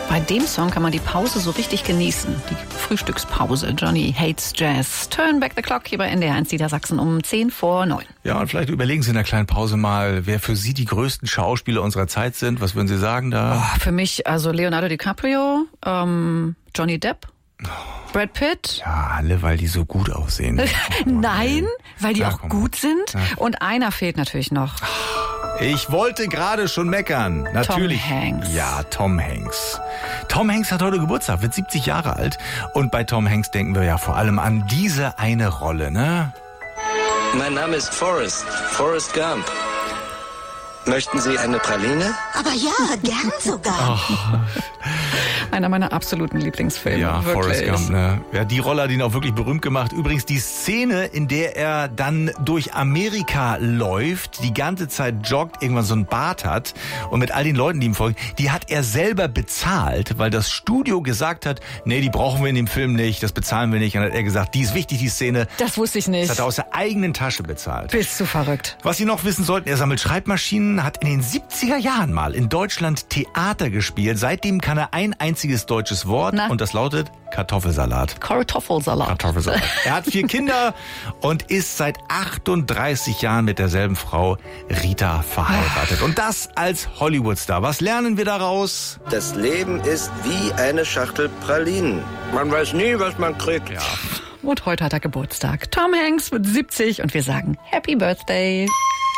Bei dem Song kann man die Pause so richtig genießen. Die Frühstückspause. Johnny Hates Jazz. Turn back the clock hier bei NDR1 Niedersachsen um 10:10. Ja, und vielleicht überlegen Sie in der kleinen Pause mal, wer für Sie die größten Schauspieler unserer Zeit sind. Was würden Sie sagen da? Oh, für mich also Leonardo DiCaprio, Johnny Depp, Brad Pitt. Ja, alle, weil die so gut aussehen. Nein, weil die Ja, auch komm. gut sind. Ja. Und einer fehlt natürlich noch. Ich wollte gerade schon meckern. Natürlich. Tom Hanks. Ja, Tom Hanks. Tom Hanks hat heute Geburtstag, wird 70 Jahre alt. Und bei Tom Hanks denken wir ja vor allem an diese eine Rolle, ne? Mein Name ist Forrest Gump. Möchten Sie eine Praline? Aber ja, gern sogar. Einer meiner absoluten Lieblingsfilme. Ja, wirklich. Forrest Gump, ne? Ja, die Rolle hat ihn auch wirklich berühmt gemacht. Übrigens die Szene, in der er dann durch Amerika läuft, die ganze Zeit joggt, irgendwann so ein Bart hat und mit all den Leuten, die ihm folgen, die hat er selber bezahlt, weil das Studio gesagt hat, nee, die brauchen wir in dem Film nicht, das bezahlen wir nicht. Und dann hat er gesagt, die ist wichtig, die Szene. Das wusste ich nicht. Das hat er aus der eigenen Tasche bezahlt. Bist du verrückt. Was Sie noch wissen sollten, er sammelt Schreibmaschinen, hat in den 70er Jahren mal in Deutschland Theater gespielt. Seitdem kann er ein einziges deutsches Wort und das lautet Kartoffelsalat. Kartoffelsalat. Kartoffelsalat. Er hat 4 Kinder und ist seit 38 Jahren mit derselben Frau Rita verheiratet. Und das als Hollywood-Star. Was lernen wir daraus? Das Leben ist wie eine Schachtel Pralinen. Man weiß nie, was man kriegt. Ja. Und heute hat er Geburtstag. Tom Hanks wird 70 und wir sagen Happy Birthday.